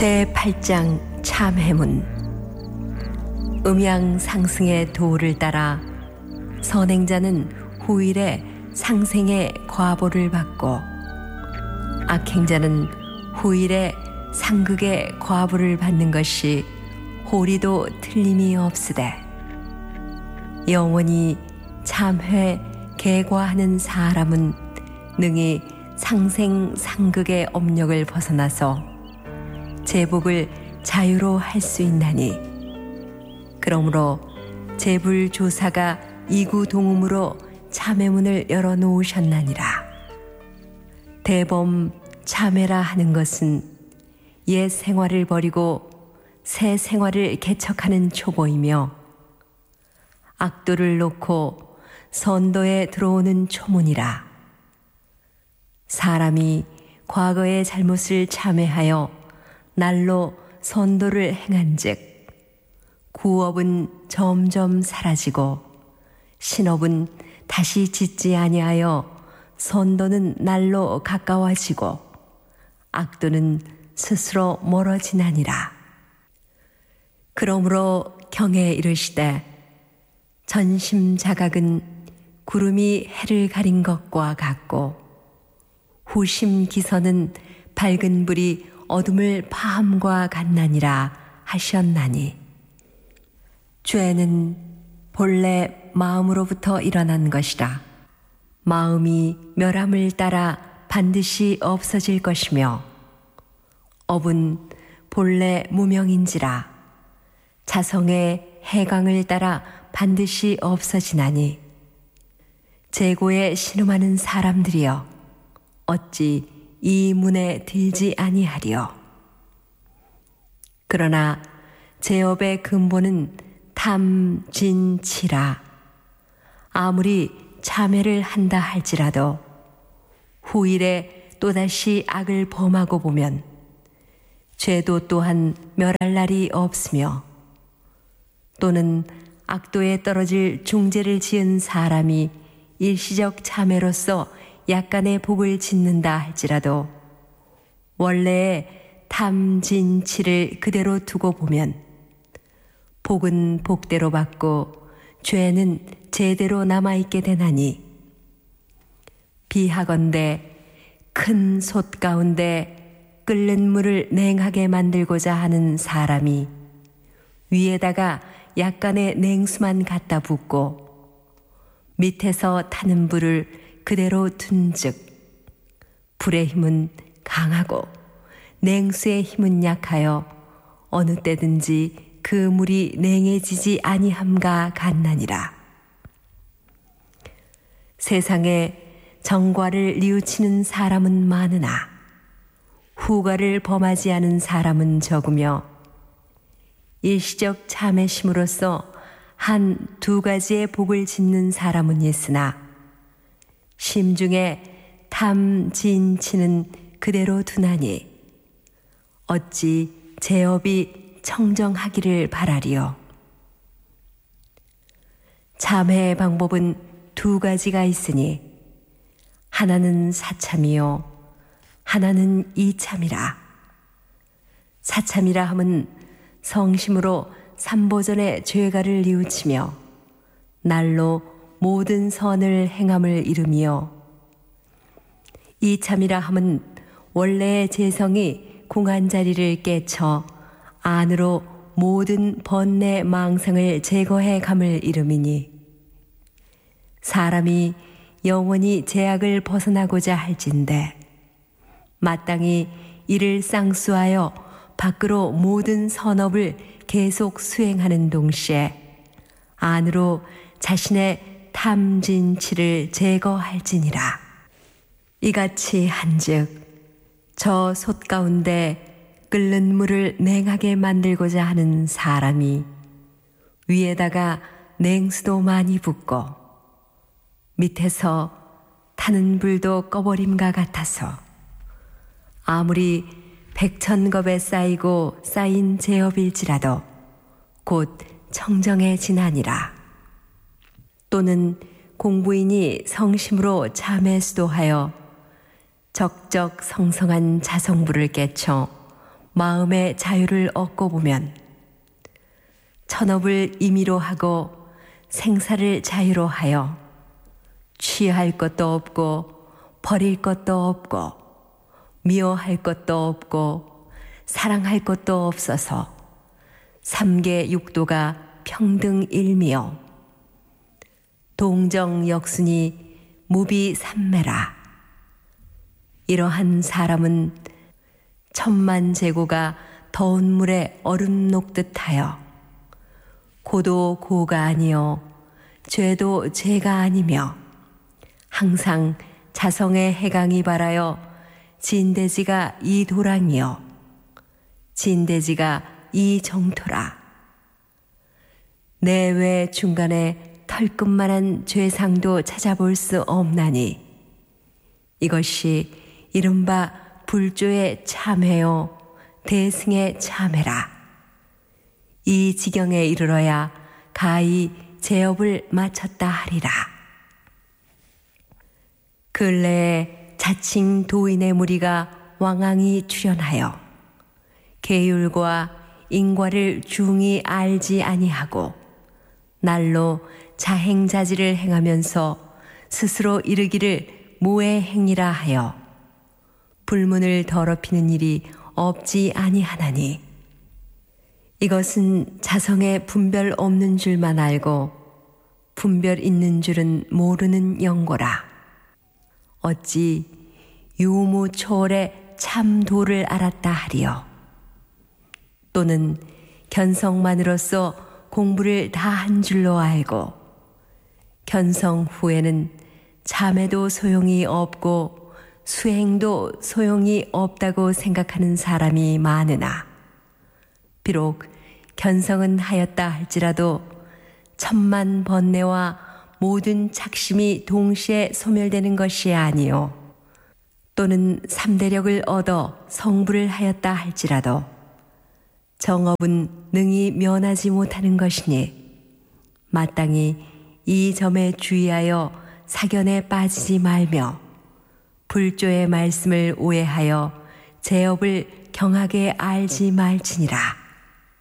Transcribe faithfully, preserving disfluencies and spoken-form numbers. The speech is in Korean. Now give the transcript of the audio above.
제팔 장 참해문. 음양 상승의 도를 따라 선행자는 후일에 상생의 과보를 받고 악행자는 후일에 상극의 과보를 받는 것이 호리도 틀림이 없으되, 영원히 참회 계과하는 사람은 능히 상생 상극의 업력을 벗어나서 제복을 자유로 할 수 있나니, 그러므로 제불조사가 이구동음으로 참회문을 열어놓으셨나니라. 대범 참회라 하는 것은 옛 생활을 버리고 새 생활을 개척하는 초보이며, 악도를 놓고 선도에 들어오는 초문이라. 사람이 과거의 잘못을 참회하여 날로 선도를 행한즉 구업은 점점 사라지고 신업은 다시 짓지 아니하여 선도는 날로 가까워지고 악도는 스스로 멀어지나니라. 그러므로 경에 이르시되, 전심자각은 구름이 해를 가린 것과 같고 후심기선은 밝은 불이 어둠을 파함과 같나니라 하셨나니, 죄는 본래 마음으로부터 일어난 것이라. 마음이 멸함을 따라 반드시 없어질 것이며, 업은 본래 무명인지라 자성의 해강을 따라 반드시 없어지나니, 재고에 신음하는 사람들이여 어찌 이 문에 들지 아니하리요. 그러나 제업의 근본은 탐진치라. 아무리 참회를 한다 할지라도 후일에 또다시 악을 범하고 보면 죄도 또한 멸할 날이 없으며, 또는 악도에 떨어질 중죄를 지은 사람이 일시적 참회로서 약간의 복을 짓는다 할지라도 원래의 탐진치를 그대로 두고 보면 복은 복대로 받고 죄는 제대로 남아있게 되나니, 비하건대 큰 솥 가운데 끓는 물을 냉하게 만들고자 하는 사람이 위에다가 약간의 냉수만 갖다 붓고 밑에서 타는 불을 그대로 둔즉 불의 힘은 강하고 냉수의 힘은 약하여 어느 때든지 그 물이 냉해지지 아니함과 같나니라. 세상에 정과를 뉘우치는 사람은 많으나 후과를 범하지 않은 사람은 적으며, 일시적 참회심으로써 한 두 가지의 복을 짓는 사람은 있으나 심중에 탐진치는 그대로 두나니 어찌 제업이 청정하기를 바라리요. 참회의 방법은 두 가지가 있으니 하나는 사참이요 하나는 이참이라. 사참이라 함은 성심으로 삼보전의 죄가를 뉘우치며 날로 모든 선을 행함을 이루며, 이참이라 함은 원래의 재성이 공한 자리를 깨쳐 안으로 모든 번뇌 망상을 제거해 감을 이름이니, 사람이 영원히 제약을 벗어나고자 할진대 마땅히 이를 쌍수하여 밖으로 모든 선업을 계속 수행하는 동시에 안으로 자신의 탐진치를 제거할지니라. 이같이 한즉 저 솥 가운데 끓는 물을 냉하게 만들고자 하는 사람이 위에다가 냉수도 많이 붓고 밑에서 타는 불도 꺼버림과 같아서 아무리 백천겁에 쌓이고 쌓인 제업일지라도 곧 청정해지나니라. 또는 공부인이 성심으로 참회 수도하여 적적 성성한 자성부를 깨쳐 마음의 자유를 얻고 보면 천업을 임의로 하고 생사를 자유로 하여 취할 것도 없고 버릴 것도 없고 미워할 것도 없고 사랑할 것도 없어서 삼계 육도가 평등일미요 동정역순이 무비삼매라. 이러한 사람은 천만 제고가 더운 물에 얼음 녹듯하여 고도 고가 아니요 죄도 죄가 아니며 항상 자성의 해강이 발하여 진대지가 이 도랑이요 진대지가 이 정토라. 내외 중간에 털끝만한 죄상도 찾아볼 수 없나니 이것이 이른바 불조의 참회요 대승의 참회라. 이 지경에 이르러야 가히 제업을 마쳤다 하리라. 근래에 자칭 도인의 무리가 왕왕이 출현하여 계율과 인과를 중히 알지 아니하고 날로 자행자지를 행하면서 스스로 이르기를 모해행이라 하여 불문을 더럽히는 일이 없지 아니하나니 이것은 자성에 분별 없는 줄만 알고 분별 있는 줄은 모르는 영고라. 어찌 유무초월의 참도를 알았다 하리요. 또는 견성만으로서 공부를 다 한 줄로 알고 견성 후에는 참에도 소용이 없고 수행도 소용이 없다고 생각하는 사람이 많으나 비록 견성은 하였다 할지라도 천만 번뇌와 모든 착심이 동시에 소멸되는 것이 아니요 또는 삼대력을 얻어 성불을 하였다 할지라도 정업은 능히 면하지 못하는 것이니 마땅히 이 점에 주의하여 사견에 빠지지 말며 불조의 말씀을 오해하여 제업을 경하게 알지 말지니라.